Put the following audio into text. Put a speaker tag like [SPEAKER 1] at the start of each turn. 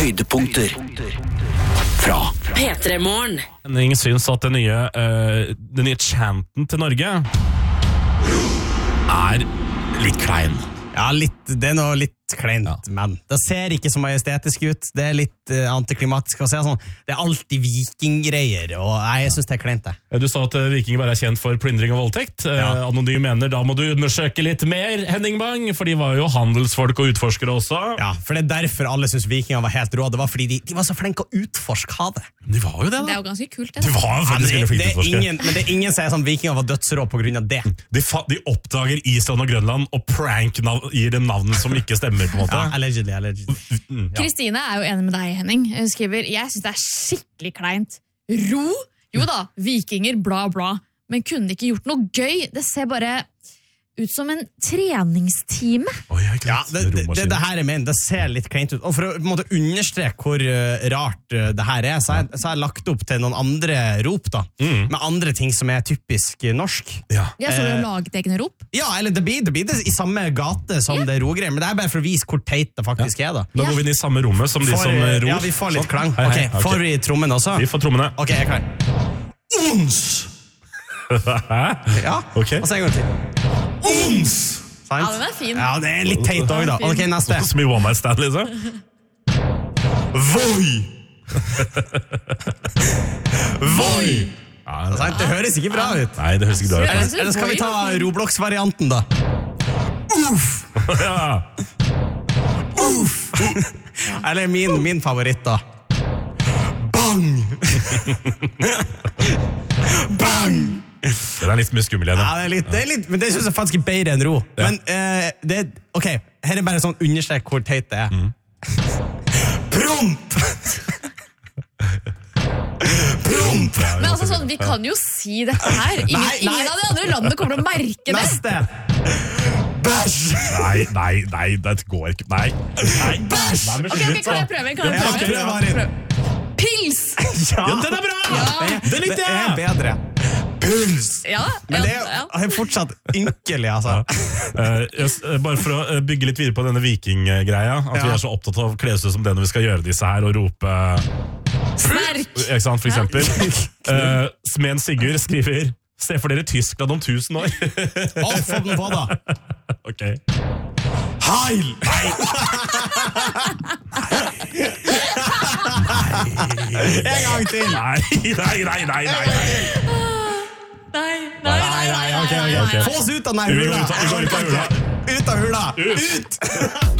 [SPEAKER 1] Høydepunkter fra
[SPEAKER 2] P3-morgen.
[SPEAKER 3] Henning syns at den nye chanten til Norge er litt klein.
[SPEAKER 4] Ja, det er noe litt kleint, men det ser ikke så majestetisk ut. Det er litt antiklimatisk å se sånn. Det er alltid vikinggreier, og jeg synes det er kleint det.
[SPEAKER 3] Du sa at vikinger bare er kjent for plyndring og voldtekt. Anonym mener, da må du undersøke litt mer, Henning Bang, for de var jo handelsfolk og utforskere også.
[SPEAKER 4] Ja, for det er derfor alle synes vikinger var helt rå. Det var fordi de var så flinke å utforske havet.
[SPEAKER 3] De var jo det, da.
[SPEAKER 2] Det er jo ganske kult, det.
[SPEAKER 3] De var faktisk veldig flinke utforskere.
[SPEAKER 4] Men det er ingen som sier sånn vikinger var dødsrå på grunn av det.
[SPEAKER 3] De oppdager Island og Grønland og gir dem navn som ikke stemmer, på en måte.
[SPEAKER 4] Ja, allegedly.
[SPEAKER 2] Kristine er jo enig med deg, Henning. Hun skriver, jeg synes det er skikkelig kleint. Ro? Jo da, vikinger, bla bla. Men kunne de ikke gjort noe gøy? Det ser bare ut som en treningstime.
[SPEAKER 4] Ja, det her jeg mener, det ser litt kleint ut. Og for å på en måte understreke hvor rart det her er, så har jeg lagt opp til noen andre rop da, med andre ting som er typisk norsk.
[SPEAKER 2] Ja, så du har laget egne rop?
[SPEAKER 4] Ja, eller det blir det i samme gate som det rogreier, men det er bare for å vise hvor teit det faktisk er da.
[SPEAKER 3] Da går vi inn i samme rommet som de som ror.
[SPEAKER 4] Ja, vi får litt klang. Ok, får vi trommen også?
[SPEAKER 3] Vi får trommene.
[SPEAKER 4] Ok, jeg er klar. Ons! Ja, og så en gang til. Ons!
[SPEAKER 2] Ja, den er fin.
[SPEAKER 4] Ja, det er litt teit også da. Ok, neste.
[SPEAKER 3] Så mye one night stand, liksom.
[SPEAKER 4] Voi! Voi! Ja, det høres ikke bra ut.
[SPEAKER 3] Nei, det høres ikke bra ut.
[SPEAKER 4] Eller skal vi ta Roblox-varianten da? Uff!
[SPEAKER 3] Ja.
[SPEAKER 4] Uff! Eller min favoritt da. Bang! Bang!
[SPEAKER 3] Det er litt mye skummel igjen.
[SPEAKER 4] Ja, det er litt, men det synes jeg faktisk er bedre enn ro. Ja. Men ok, her er bare sånn understrek hvor teit det er. Promp! Promp!
[SPEAKER 2] Men altså sånn, vi kan jo si dette her. Ingen av de andre landene kommer til å merke det.
[SPEAKER 4] Neste! Bæsj!
[SPEAKER 3] Nei, det går ikke. Nei.
[SPEAKER 4] Bæsj!
[SPEAKER 2] Ok, kan jeg prøve? Pils!
[SPEAKER 4] Ja,
[SPEAKER 3] den er bra! Det likte jeg!
[SPEAKER 4] Det er bedre. Puls!
[SPEAKER 2] Ja,
[SPEAKER 4] men det er fortsatt ynkelig, altså.
[SPEAKER 3] Bare for å bygge litt videre på denne vikinggreia, at vi er så opptatt av å kle oss ut som det når vi skal gjøre disse her og rope
[SPEAKER 2] Smerk!
[SPEAKER 3] Ikke sant, for eksempel. Smen Sigurd skriver, se for dere Tyskland om 1000 år.
[SPEAKER 4] Få den på da.
[SPEAKER 3] Ok.
[SPEAKER 4] Heil! Nei! En gang til.
[SPEAKER 3] Nei.
[SPEAKER 4] Ok. Få oss ut av den hula. Ut av hula. Ut!